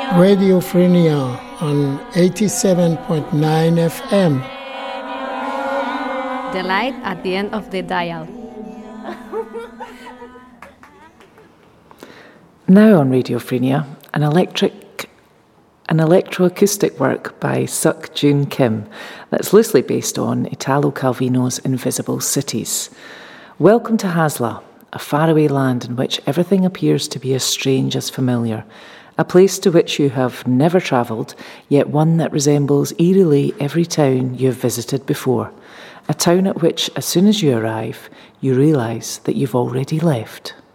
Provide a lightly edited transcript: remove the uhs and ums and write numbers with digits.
Radio Frenia on 87.9 FM. The light at the end of the dial. Now on Radio Frenia, an electroacoustic work by Suk Jun Kim that's loosely based on Italo Calvino's Invisible Cities. Welcome to Hasla, a faraway land in which everything appears to be as strange as familiar, a place to which you have never travelled, yet one that resembles eerily every town you have visited before, a town at which, as soon as you arrive, you realise that you've already left.